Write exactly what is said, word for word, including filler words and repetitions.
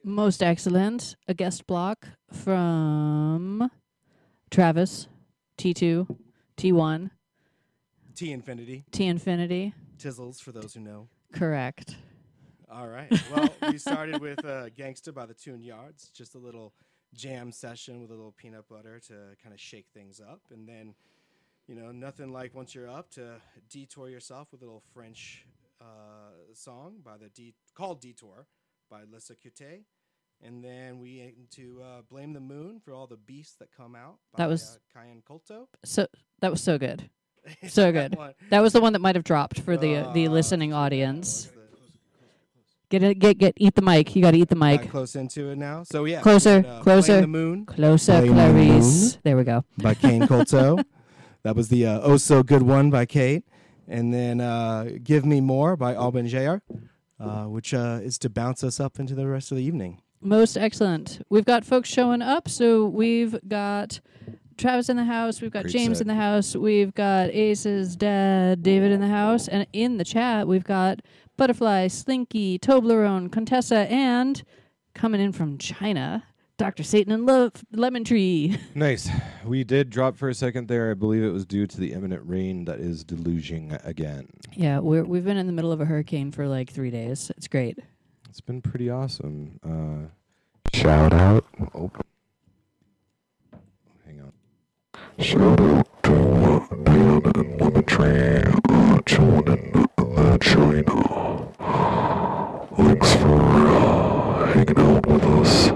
Most excellent. A guest block from Travis, T two, T one, T Infinity. T Infinity. Tizzles, for those who know. Correct. All right. Well, we started with uh, Gangsta by the Tune Yards, just a little jam session with a little peanut butter to kind of shake things up. And then, you know, nothing like once you're up to detour yourself with a little French uh, song by the De- called Detour by Lissa Cute. And then we aim to uh, Blame the Moon for all the beasts that come out by That was uh, Cayenne Colto. So that was so good. So good. That was the one that might have dropped for the uh, the listening audience. Get it, get get eat the mic. You got to eat the mic. Got close into it now. So yeah, closer, but, uh, closer, Blame the Moon, closer, Blame Clarice. the Moon There we go. by Kane Colto. That was the uh, oh so good one by Kate, and then uh, Give Me More by Alban J R, uh, which uh, is to bounce us up into the rest of the evening. Most excellent. We've got folks showing up, so we've got Travis in the house. We've got Great James set. in the house. We've got Ace's dad, David, in the house. And in the chat, we've got Butterfly, Slinky, Toblerone, Contessa, and coming in from China, Doctor Satan and Love, Lemon Tree. Nice. We did drop for a second there. I believe it was due to the imminent rain that is deluging again. Yeah, we're, we've been in the middle of a hurricane for like three days. It's great. It's been pretty awesome. Uh, shout out. Oh. Hang on. Shout out to Dan and Lemon Tree, uh, chilling in uh, China. Thanks for uh, hanging out with us.